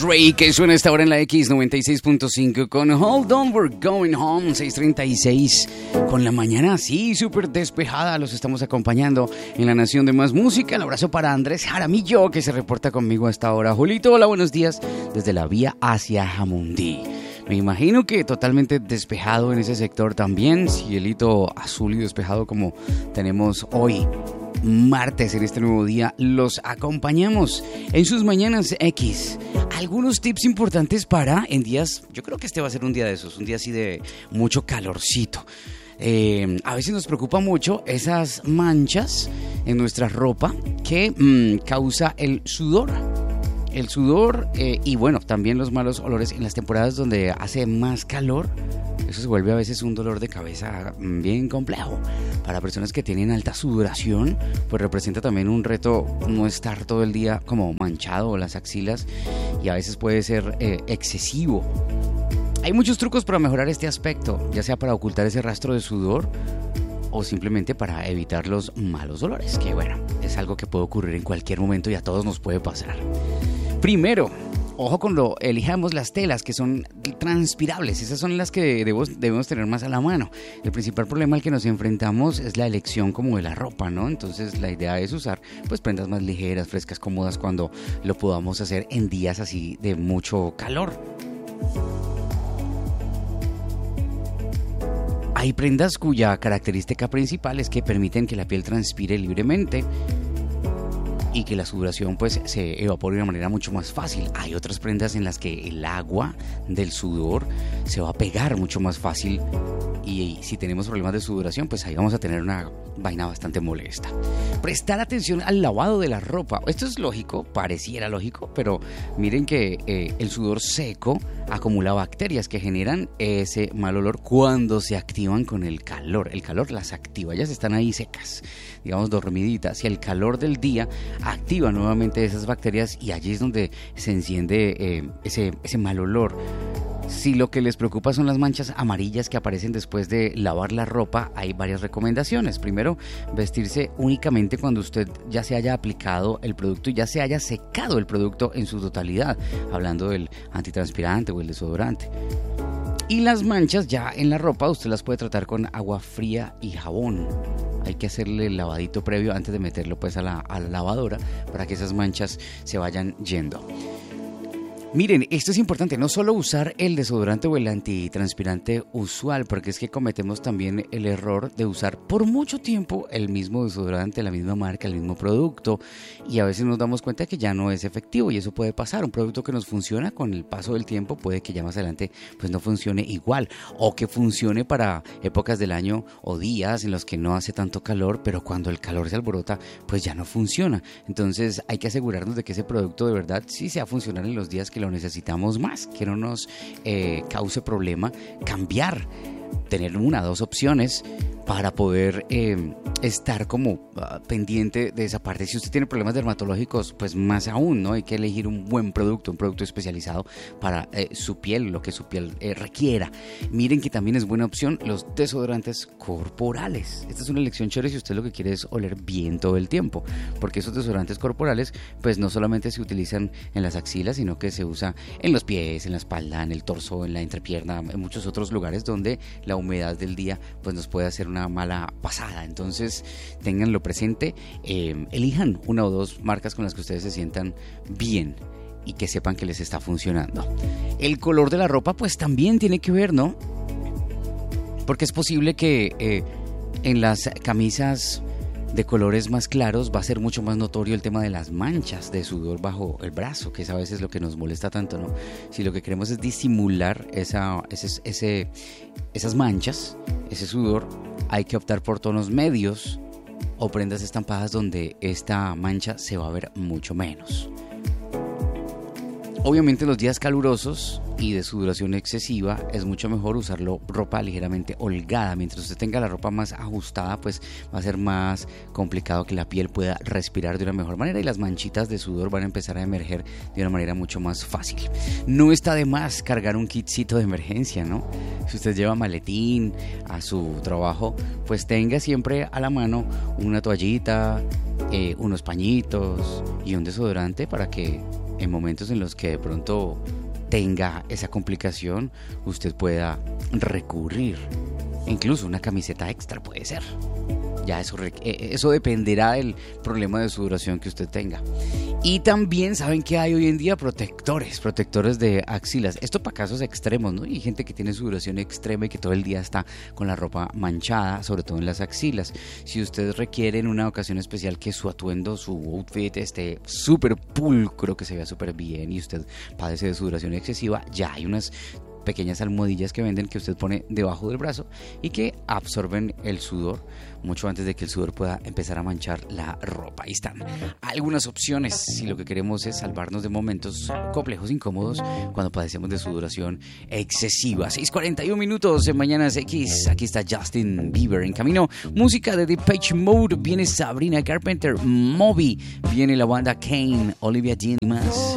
Drake, que suena esta hora en la X96.5 con Hold On, We're Going Home, 6:36 con la mañana así, súper despejada. Los estamos acompañando en la Nación de Más Música. El abrazo para Andrés Jaramillo, que se reporta conmigo a esta hora. Julito, hola, buenos días desde la vía hacia Jamundí. Me imagino que totalmente despejado en ese sector también, cielito azul y despejado como tenemos hoy. Martes, en este nuevo día, los acompañamos en sus mañanas X. Algunos tips importantes para en días, yo creo que este va a ser un día de esos, un día así de mucho calorcito. A veces nos preocupa mucho esas manchas en nuestra ropa que causa el sudor. El sudor y bueno, también los malos olores en las temporadas donde hace más calor. Eso se vuelve a veces un dolor de cabeza bien complejo. Para personas que tienen alta sudoración, pues representa también un reto no estar todo el día como manchado las axilas y a veces puede ser excesivo. Hay muchos trucos para mejorar este aspecto, ya sea para ocultar ese rastro de sudor o simplemente para evitar los malos olores, que bueno, es algo que puede ocurrir en cualquier momento y a todos nos puede pasar. Primero, ojo con lo elijamos las telas que son transpirables, esas son las que debemos tener más a la mano. El principal problema al que nos enfrentamos es la elección como de la ropa, ¿no? Entonces la idea es usar pues prendas más ligeras, frescas, cómodas cuando lo podamos hacer en días así de mucho calor. Hay prendas cuya característica principal es que permiten que la piel transpire libremente y que la sudoración pues se evapore de una manera mucho más fácil. Hay otras prendas en las que el agua del sudor se va a pegar mucho más fácil y si tenemos problemas de sudoración pues ahí vamos a tener una vaina bastante molesta. Prestar atención al lavado de la ropa. Esto es lógico, pareciera lógico, pero miren que el sudor seco acumula bacterias que generan ese mal olor cuando se activan con el calor. El calor las activa, ellas están ahí secas, digamos dormiditas, y el calor del día activa nuevamente esas bacterias y allí es donde se enciende ese mal olor. Si lo que les preocupa son las manchas amarillas que aparecen después de lavar la ropa, hay varias recomendaciones. Primero, vestirse únicamente cuando usted ya se haya aplicado el producto y ya se haya secado el producto en su totalidad, hablando del antitranspirante o el desodorante. Y las manchas ya en la ropa usted las puede tratar con agua fría y jabón. Hay que hacerle el lavadito previo antes de meterlo pues a la lavadora para que esas manchas se vayan yendo. Miren, esto es importante, no solo usar el desodorante o el antitranspirante usual, porque es que cometemos también el error de usar por mucho tiempo el mismo desodorante, la misma marca, el mismo producto, y a veces nos damos cuenta que ya no es efectivo y eso puede pasar. Un producto que nos funciona con el paso del tiempo puede que ya más adelante pues no funcione igual, o que funcione para épocas del año o días en los que no hace tanto calor, pero cuando el calor se alborota pues ya no funciona. Entonces hay que asegurarnos de que ese producto de verdad sí sea funcional en los días que lo necesitamos más, que no nos cause problema cambiar, tener una o dos opciones para poder estar como pendiente de esa parte. Si usted tiene problemas dermatológicos, pues más aún, ¿no? Hay que elegir un buen producto, un producto especializado para su piel, lo que su piel requiera. Miren que también es buena opción los desodorantes corporales. Esta es una elección chévere si usted lo que quiere es oler bien todo el tiempo, porque esos desodorantes corporales pues no solamente se utilizan en las axilas, sino que se usa en los pies, en la espalda, en el torso, en la entrepierna, en muchos otros lugares donde la humedad del día pues nos puede hacer una mala pasada. Entonces ténganlo presente, elijan una o dos marcas con las que ustedes se sientan bien y que sepan que les está funcionando. El color de la ropa pues también tiene que ver, ¿no? Porque es posible que en las camisas de colores más claros va a ser mucho más notorio el tema de las manchas de sudor bajo el brazo, que es a veces lo que nos molesta tanto, ¿no? Si lo que queremos es disimular esas manchas, ese sudor, hay que optar por tonos medios o prendas estampadas donde esta mancha se va a ver mucho menos. Obviamente en los días calurosos y de sudoración excesiva es mucho mejor usarlo ropa ligeramente holgada. Mientras usted tenga la ropa más ajustada, pues va a ser más complicado que la piel pueda respirar de una mejor manera y las manchitas de sudor van a empezar a emerger de una manera mucho más fácil. No está de más cargar un kitcito de emergencia, ¿no? Si usted lleva maletín a su trabajo, pues tenga siempre a la mano una toallita, unos pañitos y un desodorante para que en momentos en los que de pronto tenga esa complicación, usted pueda recurrir. Incluso una camiseta extra puede ser. Ya eso dependerá del problema de sudoración que usted tenga. Y también saben que hay hoy en día protectores de axilas. Esto para casos extremos, ¿no? Hay gente que tiene sudoración extrema y que todo el día está con la ropa manchada, sobre todo en las axilas. Si usted requiere en una ocasión especial que su atuendo, su outfit esté súper pulcro, que se vea súper bien y usted padece de sudoración excesiva, ya hay unas pequeñas almohadillas que venden que usted pone debajo del brazo y que absorben el sudor mucho antes de que el sudor pueda empezar a manchar la ropa. Ahí están algunas opciones si lo que queremos es salvarnos de momentos complejos, incómodos, cuando padecemos de sudoración excesiva. 6:41 minutos en Mañanas X. Aquí está Justin Bieber en camino. Música de Depeche Mode. Viene Sabrina Carpenter, Moby. Viene la banda Kane, Olivia Dean y más.